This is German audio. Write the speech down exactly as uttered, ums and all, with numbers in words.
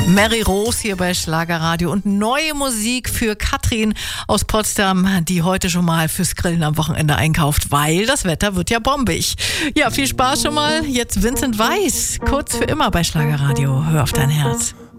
Mary Rose hier bei Schlagerradio und neue Musik für Katrin aus Potsdam, die heute schon mal fürs Grillen am Wochenende einkauft, weil das Wetter wird ja bombig. Ja, viel Spaß schon mal. Jetzt Vincent Weiss, kurz für immer bei Schlagerradio. Hör auf dein Herz.